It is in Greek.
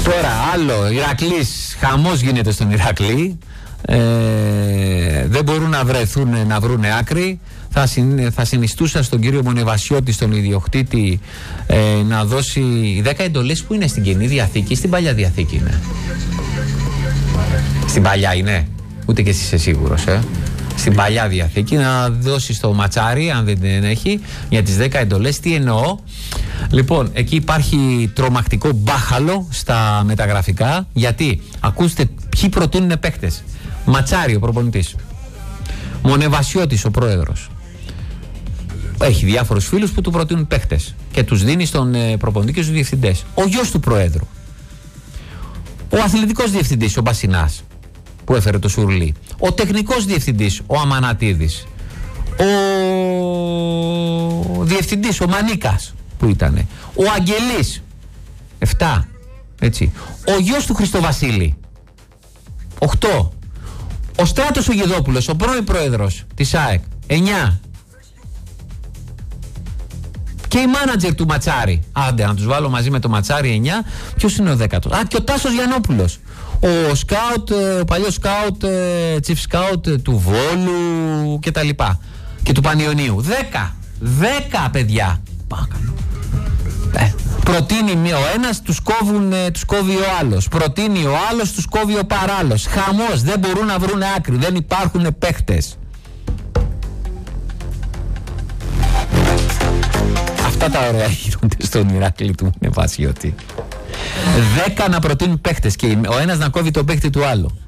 Τώρα άλλο, Ηρακλής, χαμός γίνεται στον Ηρακλή. Δεν μπορούν να βρουν άκρη. Θα συνιστούσα στον κύριο Μονεβασιώτη, στον ιδιοκτήτη, να δώσει 10 εντολές που είναι στην Καινή Διαθήκη ή στην Παλιά Διαθήκη είναι. Στην Παλιά είναι, ούτε και εσύ είσαι σίγουρος, στην Παλιά Διαθήκη, να δώσει στο Ματσάρι, αν δεν την έχει, για τις 10 εντολές. Τι εννοώ? Λοιπόν, εκεί υπάρχει τρομακτικό μπάχαλο στα μεταγραφικά. Γιατί, ακούστε, ποιοι προτείνουν παίκτες. Ματσάρι ο προπονητής, Μονεβασιώτης ο πρόεδρος. Έχει διάφορους φίλους που του προτείνουν παίκτες και τους δίνει στον προπονητή και στους διευθυντές. Ο γιος του προέδρου, ο αθλητικός διευθυντής ο Μπασινάς που έφερε το Σουρλί, ο τεχνικός διευθυντής ο Αμανατίδης, ο διευθυντής ο Μανίκας που ήτανε, ο Αγγελής 7, έτσι, ο γιος του Χριστοβασίλη 8, ο Στράτος ο Γεδόπουλος, ο πρώην πρόεδρος της ΑΕΚ 9, και η μάνατζερ του Ματσάρι. Άντε, να τους βάλω μαζί με το Ματσάρι 9. Ποιος είναι ο 10ος? Και ο Τάσος Γιαννόπουλος. Ο σκάουτ, ο παλιός σκάουτ, chief σκάουτ του Βόλου και τα λοιπά. Και του Πανιωνίου. 10 παιδιά. Πάκαλο. Προτείνει ο ένας, τους κόβει ο άλλος. Προτείνει ο άλλος, τους κόβει ο παράλληλος. Χαμός, δεν μπορούν να βρουν άκρη. Δεν υπάρχουν παίχτες. Αυτά τα ωραία γίνονται στον Ηράκλειο του Μονεβασιώτη. 10 να προτείνουν παίχτες και ο ένας να κόβει τον παίχτη του άλλου.